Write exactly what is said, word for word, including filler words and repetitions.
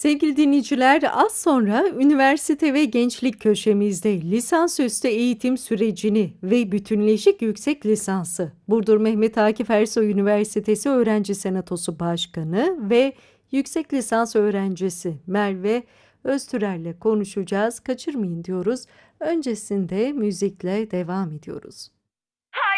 Sevgili dinleyiciler, az sonra üniversite ve gençlik köşemizde lisansüstü eğitim sürecini ve bütünleşik yüksek lisansı Burdur Mehmet Akif Ersoy Üniversitesi Öğrenci Senatosu Başkanı ve yüksek lisans öğrencisi Merve Öztürer'le konuşacağız. Kaçırmayın diyoruz. Öncesinde müzikle devam ediyoruz.